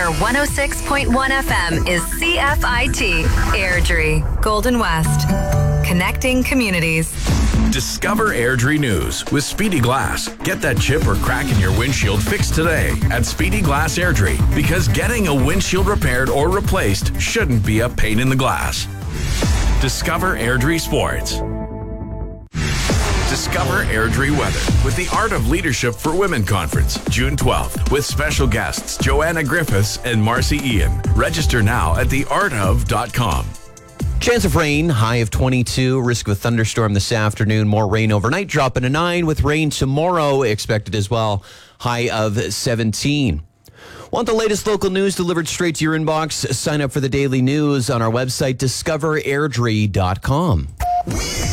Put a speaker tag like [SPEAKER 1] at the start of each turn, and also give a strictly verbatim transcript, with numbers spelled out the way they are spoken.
[SPEAKER 1] where one oh six point one F M is C F I T, Airdrie, Golden West. Connecting communities.
[SPEAKER 2] Discover Airdrie News with Speedy Glass. Get that chip or crack in your windshield fixed today at Speedy Glass Airdrie, because getting a windshield repaired or replaced shouldn't be a pain in the glass. Discover Airdrie Sports. Discover Airdrie Weather with the Art of Leadership for Women Conference, June twelfth, with special guests Joanna Griffiths and Marcy Ian. Register now at the art of dot com.
[SPEAKER 3] Chance of rain, high of twenty-two. Risk of a thunderstorm this afternoon. More rain overnight, dropping to nine, with rain tomorrow expected as well. High of seventeen. Want the latest local news delivered straight to your inbox? Sign up for the daily news on our website, discover airdrie dot com.